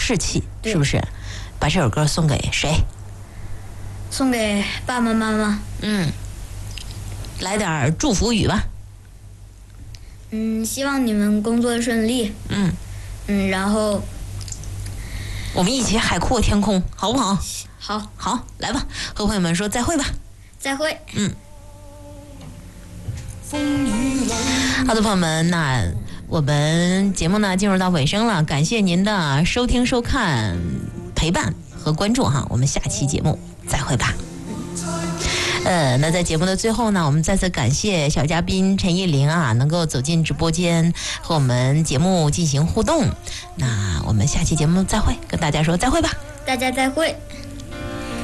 士气，是不是？把这首歌送给谁？ 送给爸爸妈妈。 来点祝福语吧。 希望你们工作顺利。然后我们一起海阔天空，好不好？ 好， 来吧，和朋友们说再会吧。 再会。 好的，朋友们，那我们节目呢进入到尾声了，感谢您的收听、收看、陪伴和关注哈，我们下期节目再会吧。那在节目的最后呢，我们再次感谢小嘉宾陈艺玲啊，能够走进直播间和我们节目进行互动。那我们下期节目再会，跟大家说再会吧。 大家再会。